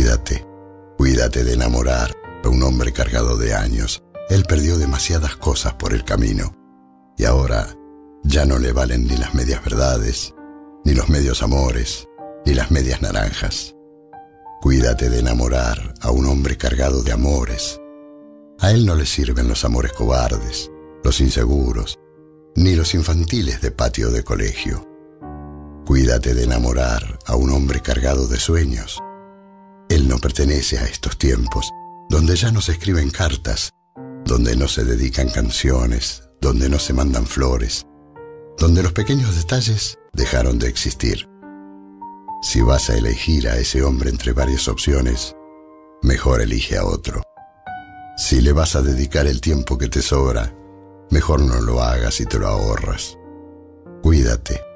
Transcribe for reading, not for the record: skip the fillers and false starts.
Cuídate, cuídate de enamorar a un hombre cargado de años. Él perdió demasiadas cosas por el camino y ahora ya no le valen ni las medias verdades, ni los medios amores, ni las medias naranjas. Cuídate de enamorar a un hombre cargado de amores. A él no le sirven los amores cobardes, los inseguros, ni los infantiles de patio de colegio. Cuídate de enamorar a un hombre cargado de sueños. Él no pertenece a estos tiempos, donde ya no se escriben cartas, donde no se dedican canciones, donde no se mandan flores, donde los pequeños detalles dejaron de existir. Si vas a elegir a ese hombre entre varias opciones, mejor elige a otro. Si le vas a dedicar el tiempo que te sobra, mejor no lo hagas y te lo ahorras. Cuídate,